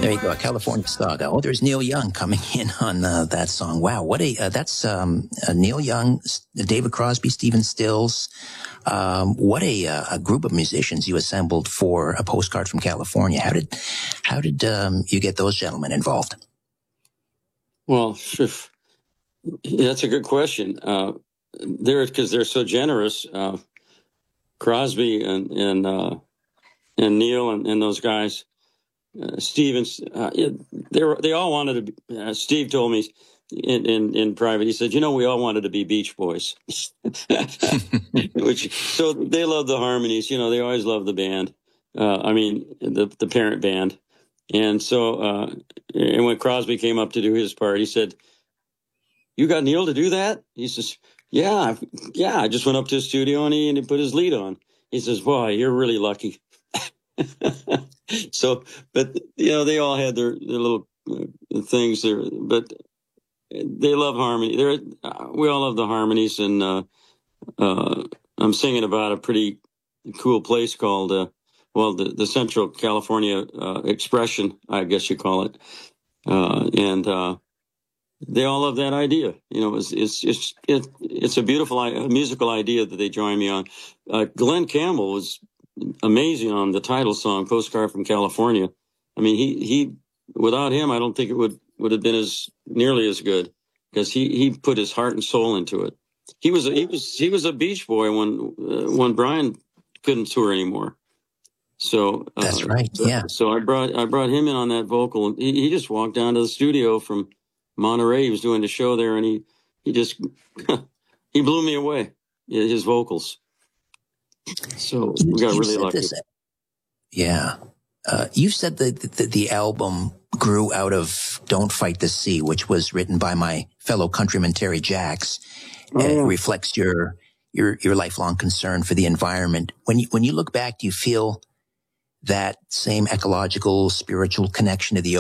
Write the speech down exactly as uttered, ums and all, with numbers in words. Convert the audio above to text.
There you go, a California Saga. Oh, there's Neil Young coming in on uh, that song. Wow, what a, uh, that's um, uh, Neil Young, David Crosby, Stephen Stills. Um, what a, uh, a group of musicians you assembled for A Postcard from California. How did, how did um, you get those gentlemen involved? Well, that's a good question. Uh, they're, because they're so generous. Uh, Crosby and and uh, and Neil and, and those guys, uh, Stevens, uh, they were, they all wanted to be, uh, Steve told me in, in, in private, he said, you know, we all wanted to be Beach Boys. Which, so they love the harmonies, you know, they always love the band. Uh, I mean, the, the parent band. And so, uh, and when Crosby came up to do his part, he said, you got Neil to do that? He says, yeah, yeah. I just went up to the studio and he, and he put his lead on. He says, boy, you're really lucky. So, but, you know, they all had their, their little uh, things there, but they love harmony. They're, uh, we all love the harmonies. And uh, uh, I'm singing about a pretty cool place called, uh, well, the, the Central California uh, Expression, I guess you call it. Uh, and uh, they all love that idea. You know, it's it's it's, it, it's a beautiful a musical idea that they joined me on. Uh, Glenn Campbell was amazing on the title song, Postcard from California. I mean, he, he without him, I don't think it would, would have been as nearly as good, because he, he put his heart and soul into it. He was a, he was he was a Beach Boy when uh, when Brian couldn't tour anymore. So uh, that's right. Yeah. So I brought I brought him in on that vocal. He, he just walked down to the studio from Monterey. He was doing the show there, and he he just he blew me away. His vocals. So we got you really lucky. This, yeah. Uh, you said that the, the album grew out of Don't Fight the Sea, which was written by my fellow countryman Terry Jacks. Oh, yeah. It reflects your, your, your lifelong concern for the environment. When you, when you look back, do you feel that same ecological, spiritual connection to the